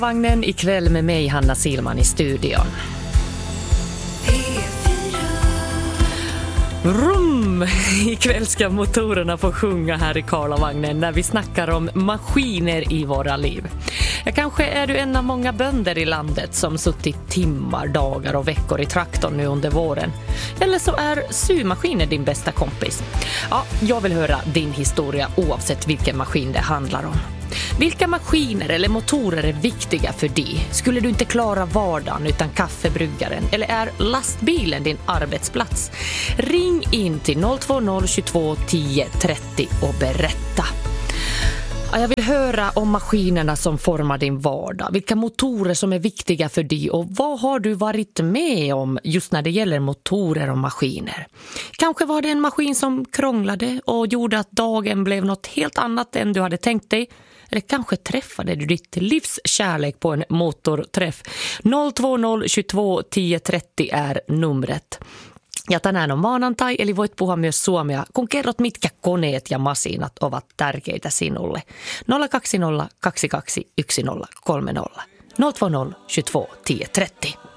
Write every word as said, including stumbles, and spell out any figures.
Vagnen ikväll med mig, Hanna Silman, i studion. Rum! Ikväll ska motorerna få sjunga här i Karlavagnen när vi snackar om maskiner i våra liv. Ja, kanske är du en av många bönder i landet som suttit timmar, dagar och veckor i traktorn nu under våren. Eller så är symaskiner din bästa kompis. Ja, jag vill höra din historia oavsett vilken maskin det handlar om. Vilka maskiner eller motorer är viktiga för dig? Skulle du inte klara vardagen utan kaffebryggaren? Eller är lastbilen din arbetsplats? Ring in till noll två noll tjugotvå tio trettio och berätta. Ja, jag vill höra om maskinerna som formar din vardag. Vilka motorer som är viktiga för dig och vad har du varit med om just när det gäller motorer och maskiner? Kanske var det en maskin som krånglade och gjorde att dagen blev något helt annat än du hade tänkt dig. Eller kanske träffade du ditt livs kärlek på en motorträff. noll två noll tjugotvå tio trettio är numret. Ja tänään on maanantai, eli voit puhua myös suomea, kun kerrot mitkä koneet ja masinat ovat tärkeitä sinulle. nolla kaksi nolla kaksi kaksi yksi nolla kolme nolla. nolla två noll tjugotvå tio trettio.